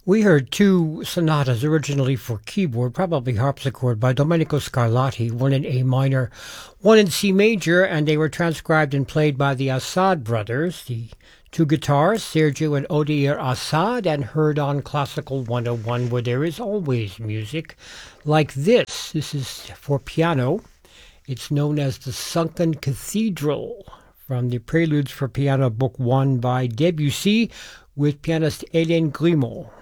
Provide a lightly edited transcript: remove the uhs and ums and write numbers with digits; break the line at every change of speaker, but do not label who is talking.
We heard two sonatas originally for keyboard, probably harpsichord, by Domenico Scarlatti, one in A minor, one in C major, and they were transcribed and played by the Assad brothers, the two guitars, Sergio and Odair Assad, and heard on Classical 101, where there is always music like this. This is for piano. It's known as the Sunken Cathedral, from the Preludes for Piano, Book 1 by Debussy, with pianist Hélène Grimaud.